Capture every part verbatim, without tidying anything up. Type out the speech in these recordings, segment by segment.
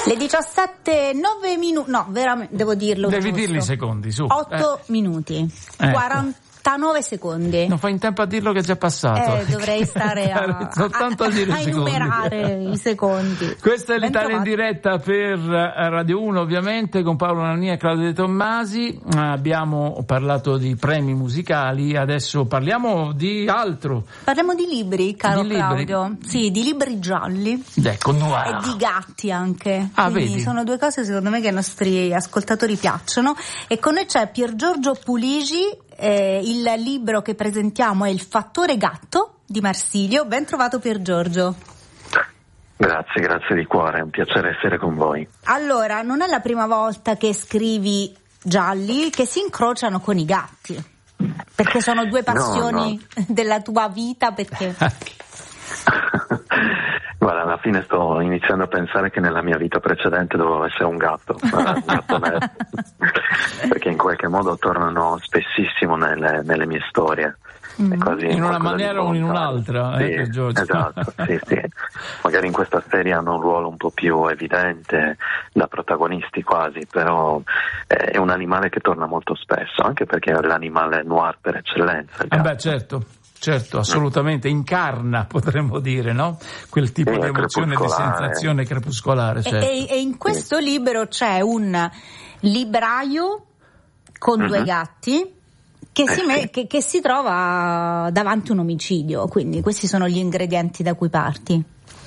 Le diciassette, nove minuti, no, veramente, devo dirlo. Devi giusto. dirli i secondi, su. otto eh. minuti, ecco. quarantanove secondi. Non fai in tempo a dirlo che è già passato. Eh, dovrei stare a, soltanto a, dire a, a enumerare i secondi. Questa è Ben l'Italia trovato. in diretta per Radio uno, ovviamente, con Paolo Nania e Claudio De Tommasi. Abbiamo parlato di premi musicali, adesso parliamo di altro. Parliamo di libri, caro Di libri? Claudio. Sì, di libri gialli. Ecco, noir. E di gatti anche. Ah, Quindi vedi? sono due cose secondo me che ai nostri ascoltatori piacciono. E con noi c'è Piergiorgio Puligi, eh, il libro che presentiamo è Il fattore gatto di Marsilio. Ben trovato Piergiorgio. Grazie, grazie di cuore, è un piacere essere con voi. Allora, non è la prima volta che scrivi gialli che si incrociano con i gatti, perché sono due passioni no, no. della tua vita, perché... Guarda, alla fine sto iniziando a pensare che nella mia vita precedente dovevo essere un gatto, un gatto nero, perché in qualche modo tornano spessissimo nelle, nelle mie storie. Mm. È quasi In una qualcosa maniera o in un'altra, sì, eh, per Giorgio. Esatto, sì, sì. Magari in questa serie hanno un ruolo un po' più evidente, da protagonisti quasi, però è un animale che torna molto spesso, anche perché è l'animale noir per eccellenza. Ah beh, certo. Certo, assolutamente, incarna, potremmo dire, no? Quel tipo sì, di emozione, di sensazione crepuscolare. Certo. E, e in questo libro c'è un libraio con uh-huh. due gatti che, eh si sì. me- che, che si trova davanti a un omicidio, quindi questi sono gli ingredienti da cui parti.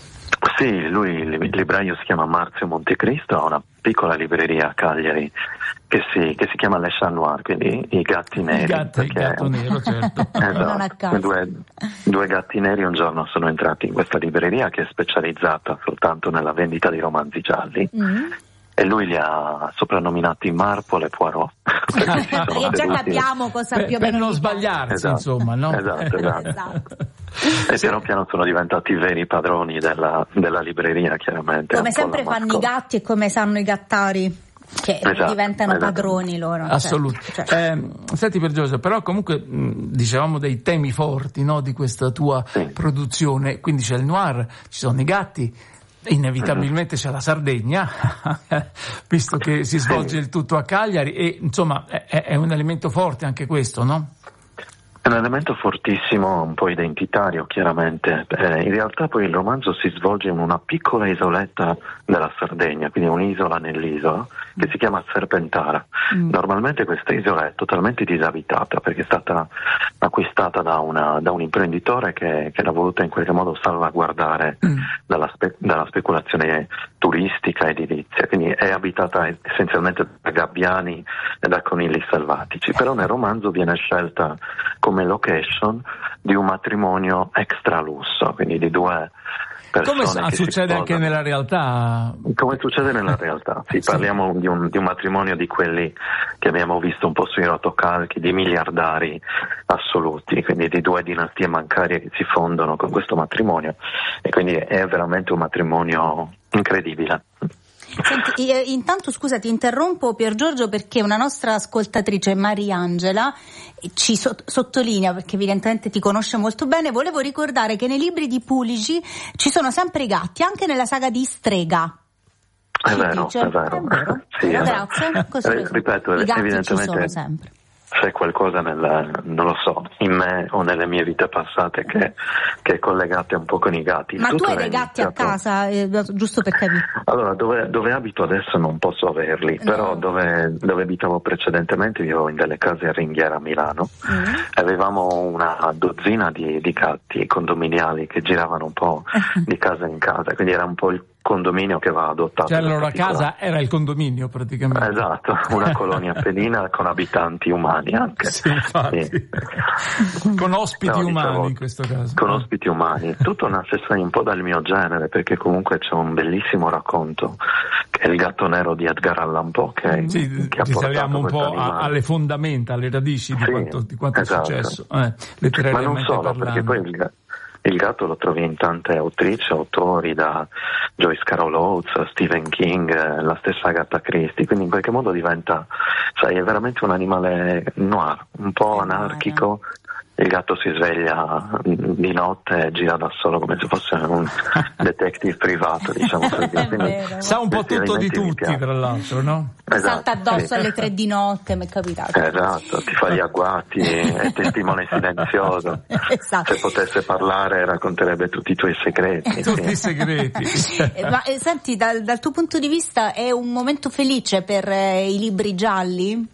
Sì, lui, il libraio si chiama Marzio Montecristo, ha una piccola libreria a Cagliari che si, che si chiama Le Chat Noir, quindi i gatti neri. Il gatto, il gatto nero, certo. Esatto. Non a caso. Due, due gatti neri un giorno sono entrati in questa libreria che è specializzata soltanto nella vendita di romanzi gialli. Mm. E lui li ha soprannominati Marpole e Poirot. E già capiamo cosa per, più o per meno non sbagliarsi, esatto. insomma, no? Esatto, esatto. esatto. E piano piano sono diventati i veri padroni della, della libreria, chiaramente. Come sempre fanno i gatti e come sanno i gattari, che esatto, diventano esatto. padroni loro. Assolutamente. Certo, certo. Eh, senti Piergiorgio, però comunque mh, dicevamo dei temi forti, no, di questa tua sì. produzione, quindi c'è il noir, ci sono i gatti, inevitabilmente c'è la Sardegna, visto che si svolge il tutto a Cagliari e insomma è, è un elemento forte anche questo, no? È un elemento fortissimo, un po' identitario chiaramente. Eh, in realtà poi il romanzo si svolge in una piccola isoletta della Sardegna, quindi un'isola nell'isola, che si chiama Serpentara. Mm. Normalmente questa isola è totalmente disabitata perché è stata acquistata da, una, da un imprenditore che, che l'ha voluta in qualche modo salvaguardare mm. dalla, spe, dalla speculazione turistica e edilizia, quindi è abitata essenzialmente da gabbiani e da conigli selvatici, però nel romanzo viene scelta come location di un matrimonio extra lusso, quindi di due persone come che succede anche nella realtà. Come succede nella realtà, sì, sì. Parliamo di un, di un matrimonio di quelli che abbiamo visto un po' sui rotocalchi, di miliardari assoluti, quindi di due dinastie bancarie che si fondono con questo matrimonio, e quindi è veramente un matrimonio incredibile. Senti, intanto scusa, ti interrompo Piergiorgio perché una nostra ascoltatrice Mariangela ci so- sottolinea, perché evidentemente ti conosce molto bene, volevo ricordare che nei libri di Puligi ci sono sempre i gatti, anche nella saga di Strega. È vero, dice? è vero, è vero. sì, Grazie. Così eh, ripeto, i gatti evidentemente ci sono sempre. C'è qualcosa nel, non lo so, in me o nelle mie vite passate che, che è collegata un po' con i gatti. Ma Tutto tu hai dei gatti a casa, eh, giusto per capire? Allora, dove, dove abito adesso non posso averli, no. Però dove, dove abitavo precedentemente, vivevo in delle case a Ringhiera a Milano, mm. avevamo una dozzina di, di gatti condominiali che giravano un po' di casa in casa, quindi era un po' il condominio che va adottato. Cioè la loro casa era il condominio praticamente. Esatto, una colonia felina con abitanti umani anche. Sì, infatti. Sì. Con ospiti no, umani diciamo, in questo caso. Con ospiti umani. Tutto nasce un po' dal mio genere, perché comunque c'è un bellissimo racconto che è Il gatto nero di Edgar Allan Poe, che, sì, che ha ci saliamo un po' a, alle fondamenta, alle radici di sì, quanto, di quanto esatto. è successo, eh, letterariamente Ma non solo, parlando. Perché poi il, il gatto lo trovi in tante autrici, autori, da Joyce Carol Oates a Stephen King, la stessa Agatha Christie, quindi in qualche modo diventa, sai, è veramente un animale noir, un po' anarchico il gatto si sveglia di notte e gira da solo come se fosse un detective privato, diciamo così. Quindi, sa un po' tutto di tutti, tra l'altro, no? Esatto, salta addosso sì. alle tre di notte, mi è capitato. Esatto, ti fa gli agguati, è testimone silenzioso. Esatto. Se potesse parlare racconterebbe tutti i tuoi segreti. Tutti sì. i segreti. Ma eh, senti, dal, dal tuo punto di vista è un momento felice per eh, i libri gialli?